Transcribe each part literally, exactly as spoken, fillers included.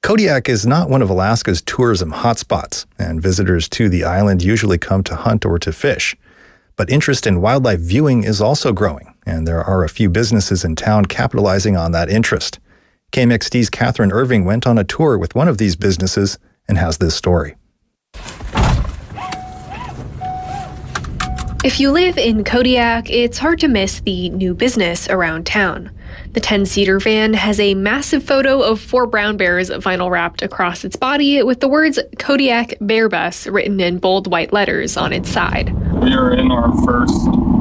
Kodiak is not one of Alaska's tourism hotspots, and visitors to the island usually come to hunt or to fish. But interest in wildlife viewing is also growing, and there are a few businesses in town capitalizing on that interest. K M X T's Catherine Irving went on a tour with one of these businesses and has this story. If you live in Kodiak, it's hard to miss the new business around town. The ten-seater van has a massive photo of four brown bears vinyl wrapped across its body with the words Kodiak Bear Bus written in bold white letters on its side. We are in our first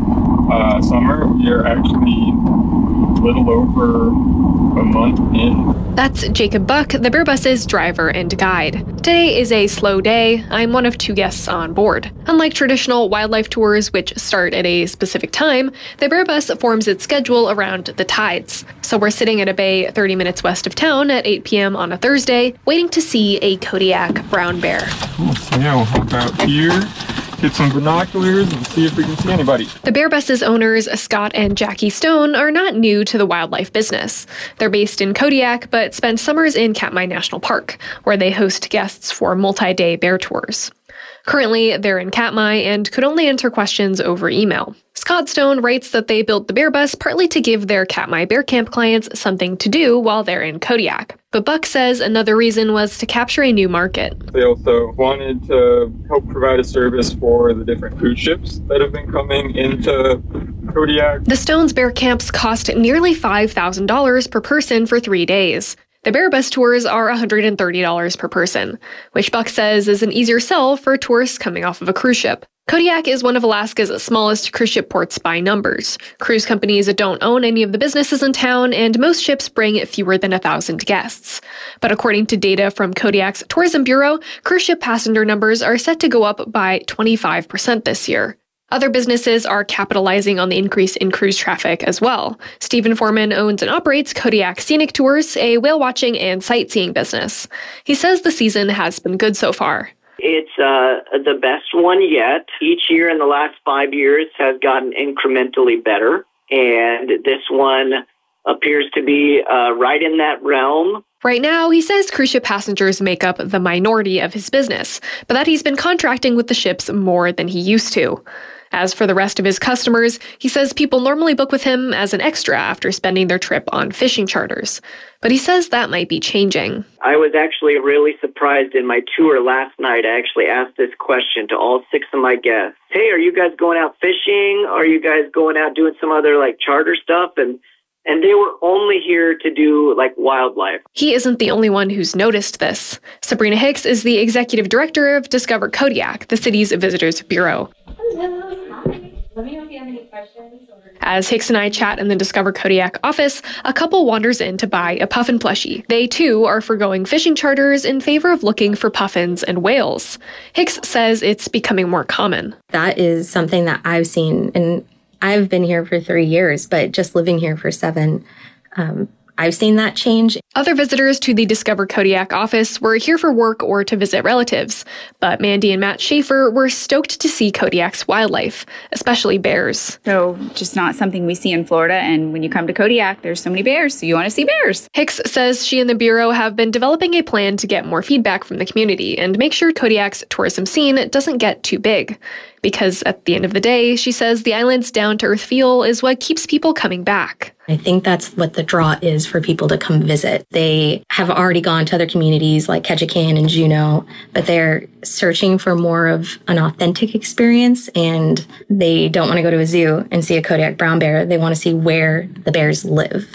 uh, summer. We are actually a little over a month in. That's Jacob Buck, the Bear Bus's driver and guide. Today is a slow day. I'm one of two guests on board. Unlike traditional wildlife tours, which start at a specific time, the Bear Bus forms its schedule around the tides. So we're sitting at a bay thirty minutes west of town at eight p.m. on a Thursday, waiting to see a Kodiak brown bear. Cool. So yeah, we'll hop out here, get some binoculars, and see if we can see anybody. The Bear Bus's owners, Scott and Jackie Stone, are not new to the wildlife business. They're based in Kodiak, but spend summers in Katmai National Park, where they host guests for multi-day bear tours. Currently, they're in Katmai and could only enter questions over email. Scott Stone writes that they built the Bear Bus partly to give their Katmai Bear Camp clients something to do while they're in Kodiak. But Buck says another reason was to capture a new market. They also wanted to help provide a service for the different cruise ships that have been coming into Kodiak. The Stones Bear Camps cost nearly five thousand dollars per person for three days. The Bear Bus tours are one hundred thirty dollars per person, which Buck says is an easier sell for tourists coming off of a cruise ship. Kodiak is one of Alaska's smallest cruise ship ports by numbers. Cruise companies don't own any of the businesses in town, and most ships bring fewer than one thousand guests. But according to data from Kodiak's Tourism Bureau, cruise ship passenger numbers are set to go up by twenty-five percent this year. Other businesses are capitalizing on the increase in cruise traffic as well. Stephen Foreman owns and operates Kodiak Scenic Tours, a whale watching and sightseeing business. He says the season has been good so far. It's uh, the best one yet. Each year in the last five years has gotten incrementally better, and this one appears to be uh, right in that realm. Right now, he says cruise ship passengers make up the minority of his business, but that he's been contracting with the ships more than he used to. As for the rest of his customers, he says people normally book with him as an extra after spending their trip on fishing charters. But he says that might be changing. I was actually really surprised in my tour last night. I actually asked this question to all six of my guests. Hey, are you guys going out fishing? Are you guys going out doing some other like charter stuff? And And they were only here to do, like, wildlife. He isn't the only one who's noticed this. Sabrina Hicks is the executive director of Discover Kodiak, the city's visitors bureau. Hello. Hi. Let me know if you have any questions. Or... As Hicks and I chat in the Discover Kodiak office, a couple wanders in to buy a puffin plushie. They, too, are forgoing fishing charters in favor of looking for puffins and whales. Hicks says it's becoming more common. That is something that I've seen, and I've been here for three years, but just living here for seven, um, I've seen that change. Other visitors to the Discover Kodiak office were here for work or to visit relatives, but Mandy and Matt Schaefer were stoked to see Kodiak's wildlife, especially bears. So just not something we see in Florida, and when you come to Kodiak, there's so many bears, so you want to see bears. Hicks says she and the Bureau have been developing a plan to get more feedback from the community and make sure Kodiak's tourism scene doesn't get too big. Because at the end of the day, she says the island's down-to-earth feel is what keeps people coming back. I think that's what the draw is for people to come visit. They have already gone to other communities like Ketchikan and Juneau, but they're searching for more of an authentic experience, and they don't want to go to a zoo and see a Kodiak brown bear. They want to see where the bears live.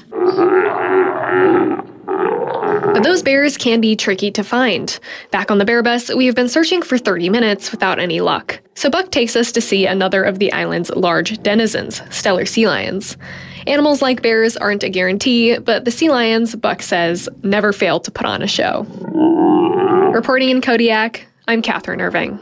But those bears can be tricky to find. Back on the Bear Bus, we have been searching for thirty minutes without any luck. So Buck takes us to see another of the island's large denizens, Steller sea lions. Animals like bears aren't a guarantee, but the sea lions, Buck says, never fail to put on a show. Reporting in Kodiak, I'm Catherine Irving.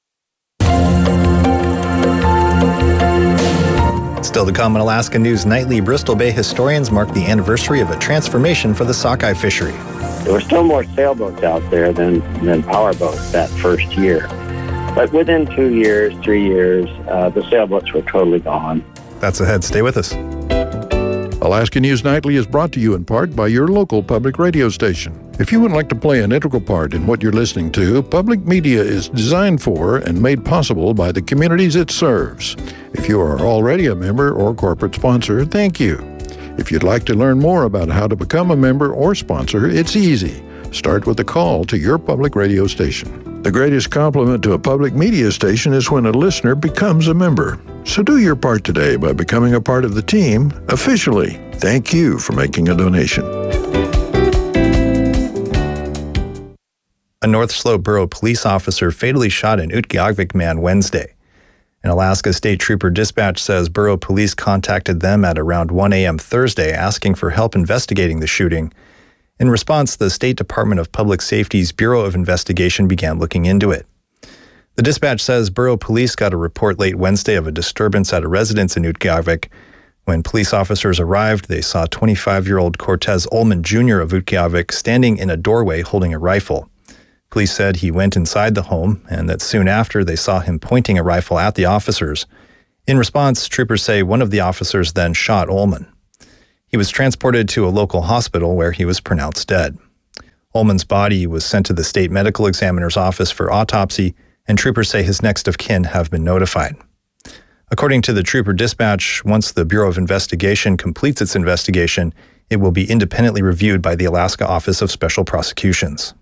Still to come on Alaska News Nightly, Bristol Bay historians mark the anniversary of a transformation for the sockeye fishery. There were still more sailboats out there than, than powerboats that first year. But within two years, three years, uh, the sailboats were totally gone. That's ahead. Stay with us. Alaska News Nightly is brought to you in part by your local public radio station. If you would like to play an integral part in what you're listening to, public media is designed for and made possible by the communities it serves. If you are already a member or corporate sponsor, thank you. If you'd like to learn more about how to become a member or sponsor, it's easy. Start with a call to your public radio station. The greatest compliment to a public media station is when a listener becomes a member. So do your part today by becoming a part of the team officially. Thank you for making a donation. A North Slope Borough police officer fatally shot an Utqiagvik man Wednesday. An Alaska State Trooper dispatch says Borough police contacted them at around one a.m. Thursday asking for help investigating the shooting. In response, the State Department of Public Safety's Bureau of Investigation began looking into it. The dispatch says Borough police got a report late Wednesday of a disturbance at a residence in Utqiagvik. When police officers arrived, they saw twenty-five-year-old Cortez Ullman Junior of Utqiagvik standing in a doorway holding a rifle. Police said he went inside the home and that soon after they saw him pointing a rifle at the officers. In response, troopers say one of the officers then shot Ullman. He was transported to a local hospital where he was pronounced dead. Ullman's body was sent to the state medical examiner's office for autopsy, and troopers say his next of kin have been notified. According to the trooper dispatch, once the Bureau of Investigation completes its investigation, it will be independently reviewed by the Alaska Office of Special Prosecutions.